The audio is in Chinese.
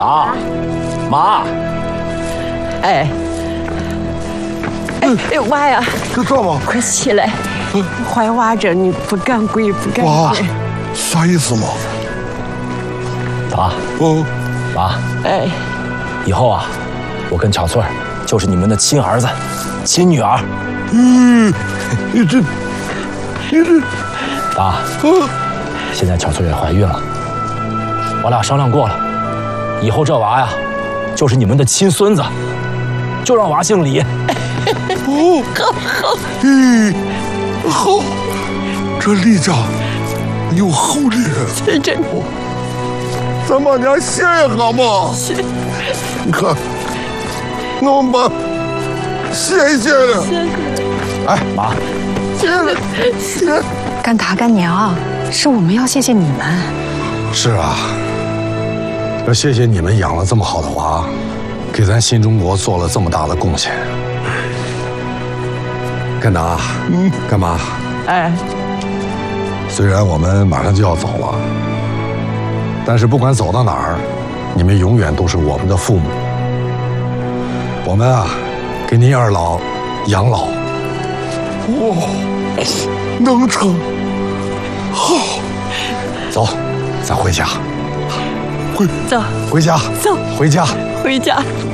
啊，妈！ 哎，娃呀， 这干嘛？ 快起来！怀娃着你不敢跪，不敢娃跪。， 啥意思嘛？ 爸， 哦， 妈， 哎， 以后啊，我跟巧翠儿就是你们的亲儿子、亲女儿。 你这， 爸，现在巧翠也怀孕了，我俩商量过了，以后这娃呀，就是你们的亲孙子，就让娃姓李。 哦，好，这李家有后人， 这咱把娘谢一下嘛。你看，我们把谢一谢了， 哎，妈， 谢了，谢。 干爹干娘，是我们要谢谢你们。 是啊，要谢谢你们养了这么好的娃，给咱新中国做了这么大的贡献。干达，干妈， 哎， 虽然我们马上就要走了，但是不管走到哪儿，你们永远都是我们的父母。我们啊，给您二老养老。 哇，能成，好， 走，咱回家， 走回家， 走， 回家。 回家。